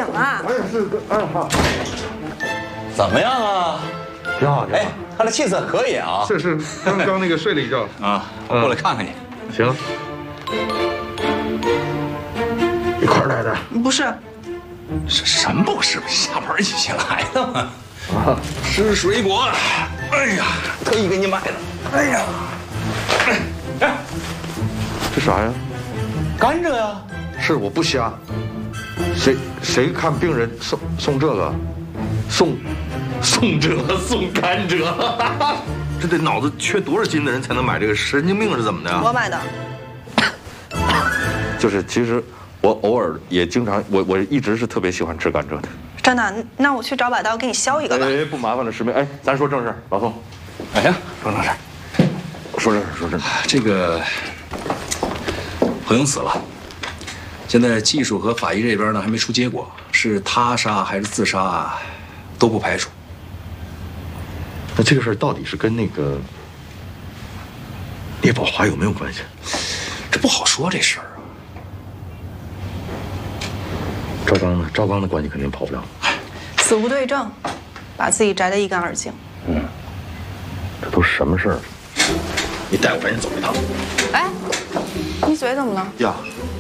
么啊？ 我也是个暗号。 怎么样啊？ 挺好，挺好。 哎，看这气色可以啊。 是，刚刚那个睡了一觉啊，我过来看看你。 行。一块儿来的？ 不是。 什么不是？下班一起来的嘛。啊，吃水果。哎呀，特意给你买的。哎呀，哎， 这啥呀？ 甘蔗呀。 是，我不瞎。谁看病人送这个？送甘蔗，这得脑子缺多少斤的人才能买这个？神经病是怎么的呀？ 我买的。 就是其实我偶尔也经常，我一直是特别喜欢吃甘蔗的。 真的？那我去找把刀给你削一个吧。 哎，不麻烦了，师妹。哎，咱说正事，老宋。 哎呀，说正事。 说正事，说正事。 这个何勇死了，现在技术和法医这边呢还没出结果，是他杀还是自杀啊，都不排除。 那这个事儿到底是跟那个聂宝华有没有关系？ 这不好说这事儿啊。 赵刚呢？赵刚的关系肯定跑不了。 死无对证，把自己摘得一干二净。 嗯，这都什么事儿？你带我赶紧走一趟。 哎，你嘴怎么了？ 呀，